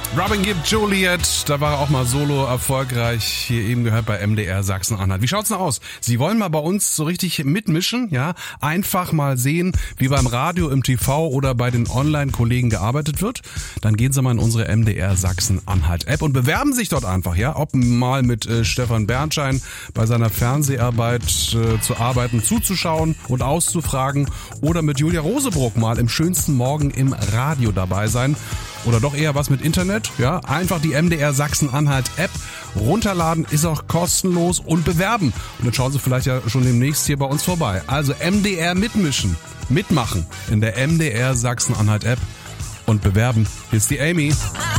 Robin Gibb, Juliet, da war er auch mal solo erfolgreich, hier eben gehört bei MDR Sachsen-Anhalt. Wie schaut's noch aus? Sie wollen mal bei uns so richtig mitmischen, ja? Einfach mal sehen, wie beim Radio, im TV oder bei den Online-Kollegen gearbeitet wird? Dann gehen Sie mal in unsere MDR Sachsen-Anhalt-App und bewerben sich dort einfach, ja? Ob mal mit Stefan Bernstein bei seiner Fernseharbeit zu arbeiten, zuzuschauen und auszufragen oder mit Julia Rosebruck mal im schönsten Morgen im Radio dabei sein. Oder doch eher was mit Internet, ja, einfach die MDR Sachsen-Anhalt App runterladen, ist auch kostenlos und bewerben. Und dann schauen Sie vielleicht ja schon demnächst hier bei uns vorbei. Also MDR mitmachen in der MDR Sachsen-Anhalt App und bewerben. Hier ist die Amy.